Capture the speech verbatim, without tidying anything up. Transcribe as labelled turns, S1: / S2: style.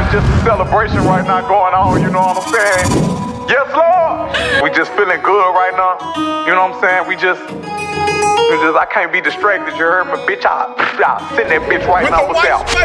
S1: just a celebration right now going on, you know what I'm saying? Yes, Lord. We just feeling good right now. You know what I'm saying? We just, we just I can't be distracted, you heard me? Bitch, I'll, I'll send that bitch right now with that.